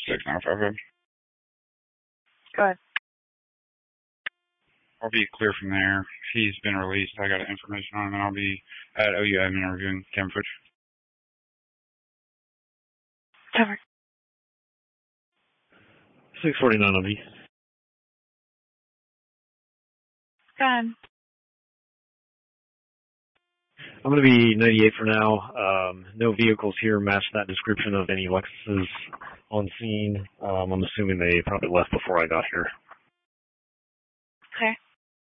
6955. Go ahead. I'll be clear from there. He's been released. I got information on him, and I'll be at OU admin reviewing camera footage. Cover. 649 on V. Go ahead. I'm going to be 98 for now. No vehicles here match that description of any Lexuses on scene. I'm assuming they probably left before I got here. Okay.